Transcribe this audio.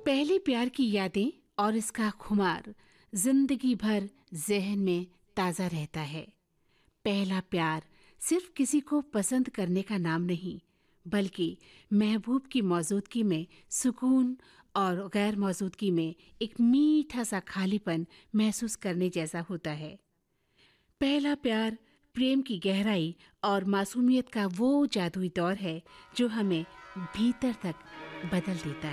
पहले प्यार की यादें और इसका खुमार जिंदगी भर जहन में ताज़ा रहता है। पहला प्यार सिर्फ किसी को पसंद करने का नाम नहीं, बल्कि महबूब की मौजूदगी में सुकून और गैर मौजूदगी में एक मीठा सा खालीपन महसूस करने जैसा होता है। पहला प्यार प्रेम की गहराई और मासूमियत का वो जादुई दौर है जो हमें भीतर तक बदल देता है।